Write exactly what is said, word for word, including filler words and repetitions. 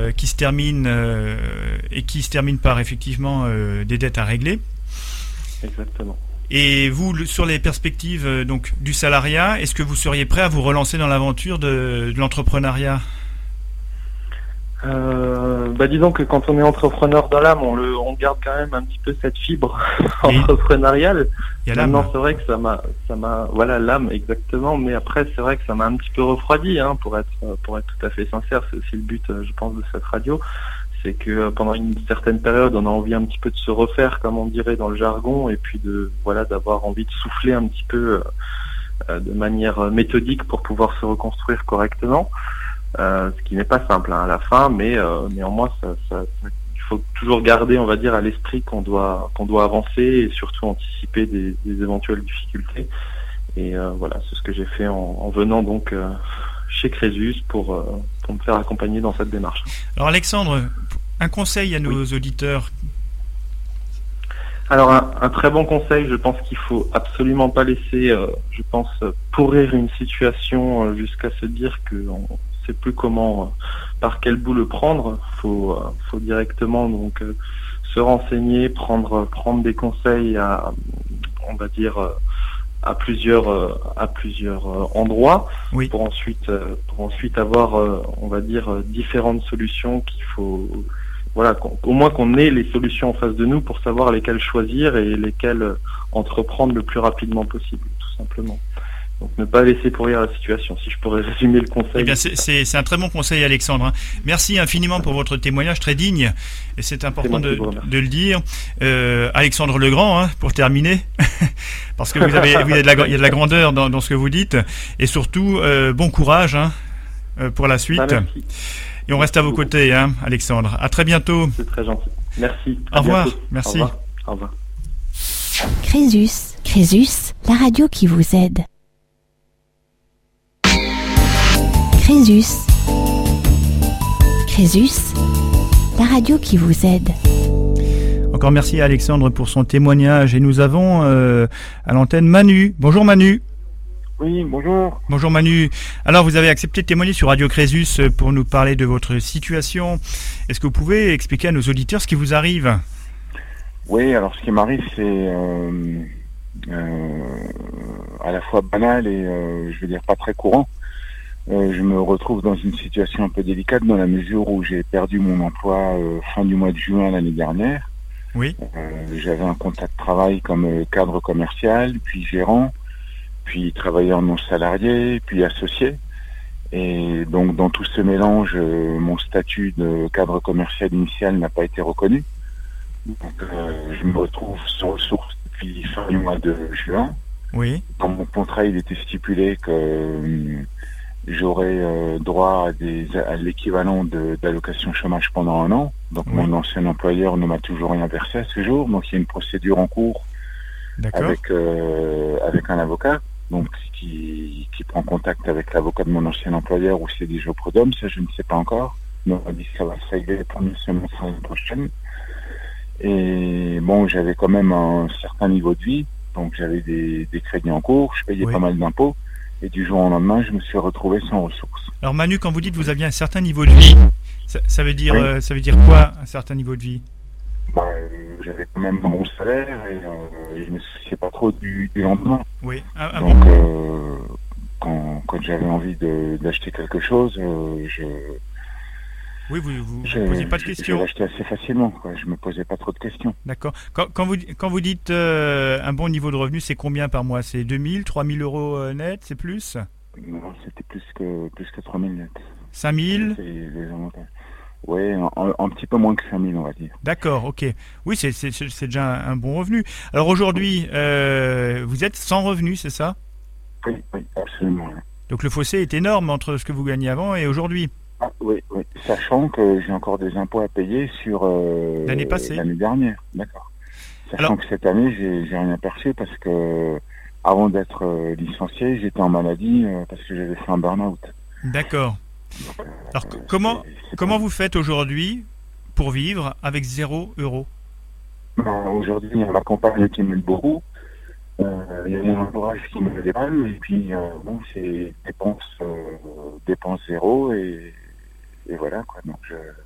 euh, qui se termine euh, et qui se termine par effectivement euh, des dettes à régler. Exactement. Et vous, le, sur les perspectives euh, donc du salariat, est-ce que vous seriez prêt à vous relancer dans l'aventure de, de l'entrepreneuriat ? Euh, bah disons que quand on est entrepreneur dans l'âme, on le, on garde quand même un petit peu cette fibre Oui. entrepreneuriale. Il y a l'âme. Maintenant, c'est vrai que ça m'a, ça m'a, voilà, l'âme exactement. Mais après, c'est vrai que ça m'a un petit peu refroidi, hein, pour être, pour être tout à fait sincère. C'est aussi le but, je pense, de cette radio, c'est que pendant une certaine période, on a envie un petit peu de se refaire, comme on dirait dans le jargon, et puis de, voilà, d'avoir envie de souffler un petit peu euh, de manière méthodique pour pouvoir se reconstruire correctement. Euh, ce qui n'est pas simple, hein, à la fin, mais euh, néanmoins, ça, ça, ça, il faut toujours garder, on va dire, à l'esprit qu'on doit qu'on doit avancer et surtout anticiper des, des éventuelles difficultés. Et euh, voilà, c'est ce que j'ai fait en, en venant donc euh, chez Crésus pour euh, pour me faire accompagner dans cette démarche. Alors Alexandre, un conseil à nos Oui. auditeurs. Alors un, un très bon conseil, je pense qu'il faut absolument pas laisser, euh, je pense, pourrir une situation euh, jusqu'à se dire que on, sait plus comment, euh, par quel bout le prendre. Faut, euh, faut directement donc euh, se renseigner, prendre, prendre des conseils à, on va dire, euh, à plusieurs, euh, à plusieurs euh, endroits, Oui. pour ensuite, euh, pour ensuite avoir, euh, on va dire, euh, différentes solutions qu'il faut, voilà, qu'on, au moins qu'on ait les solutions en face de nous pour savoir lesquelles choisir et lesquelles euh, entreprendre le plus rapidement possible, tout simplement. Donc ne pas laisser pourrir la situation, si je pourrais résumer le conseil. Eh bien, c'est, c'est, c'est un très bon conseil, Alexandre. Merci infiniment pour votre témoignage très digne, et c'est important c'est de, de le dire. Euh, Alexandre Legrand, hein, pour terminer, parce que vous avez, vous avez de la, il y a de la grandeur dans, dans ce que vous dites, et surtout euh, bon courage, hein, pour la suite. Ah, et on reste à vos côtés, hein, Alexandre. À très bientôt. C'est très gentil. Merci. Au revoir. Bientôt. Merci. Au revoir. Au revoir. Crésus, Crésus, la radio qui vous aide. Crésus, Crésus, la radio qui vous aide. Encore merci à Alexandre pour son témoignage. Et nous avons euh, à l'antenne Manu. Bonjour Manu. Oui, bonjour. Bonjour Manu. Alors vous avez accepté de témoigner sur Radio Crésus pour nous parler de votre situation. Est-ce que vous pouvez expliquer à nos auditeurs ce qui vous arrive ? Oui, alors ce qui m'arrive, c'est euh, euh, à la fois banal et euh, je veux dire pas très courant. Euh, je me retrouve dans une situation un peu délicate dans la mesure où j'ai perdu mon emploi euh, fin du mois de juin l'année dernière. Oui. Euh, j'avais un contrat de travail comme euh, cadre commercial, puis gérant, puis travailleur non salarié, puis associé. Et donc dans tout ce mélange, euh, mon statut de cadre commercial initial n'a pas été reconnu. Donc euh, je me retrouve sans ressources depuis fin du mois de juin. Oui. Dans mon contrat, il était stipulé que euh, j'aurais euh, droit à, des, à l'équivalent de, d'allocation chômage pendant un an. Donc oui. Mon ancien employeur ne m'a toujours rien versé à ce jour. Donc il y a une procédure en cours avec euh, avec un avocat, donc qui, qui prend contact avec l'avocat de mon ancien employeur ou c'est des jours prud'homme, ça je ne sais pas encore. Mais on m'a dit que ça va se régler pour une semaine prochaine. Et bon, j'avais quand même un certain niveau de vie, donc j'avais des, des crédits en cours, je payais oui. pas mal d'impôts. Et du jour au lendemain, je me suis retrouvé sans ressources. Alors Manu, quand vous dites que vous aviez un certain niveau de vie, ça, ça veut dire, oui. euh, ça veut dire quoi, un certain niveau de vie ? Bah, euh, j'avais quand même un bon salaire et euh, je ne me souciais pas trop du, du lendemain. Oui. Ah, ah, Donc, bon. euh, quand, quand j'avais envie de, d'acheter quelque chose, euh, je... Oui, vous ne je, posiez pas de questions. Je l'achetais assez facilement, quoi. Je ne me posais pas trop de questions. D'accord. Quand, quand, vous, quand vous dites euh, un bon niveau de revenu, c'est combien par mois ? C'est deux mille, trois mille euros euh, net, c'est plus ? Non, c'était plus que, plus que trois mille net. cinq mille ? Oui, un, un petit peu moins que cinq mille, on va dire. D'accord, ok. Oui, c'est, c'est, c'est déjà un, un bon revenu. Alors aujourd'hui, euh, vous êtes sans revenu, c'est ça ? Oui, oui, absolument. Oui. Donc le fossé est énorme entre ce que vous gagnez avant et aujourd'hui ? Ah, oui, oui, sachant que j'ai encore des impôts à payer sur euh, l'année passée, l'année dernière, d'accord. Sachant Alors, que cette année, j'ai, j'ai rien perçu parce que avant d'être euh, licencié, j'étais en maladie euh, parce que j'avais fait un burn-out. D'accord. Donc, euh, Alors euh, comment c'est, c'est comment pas... vous faites aujourd'hui pour vivre avec zéro euro ? Ben, aujourd'hui, il y a ma compagne qui m'aide beaucoup. Euh, il y a mon entourage qui me dépanne et puis euh, bon, c'est dépenses, euh, dépenses zéro et Et voilà, quoi. Donc, je,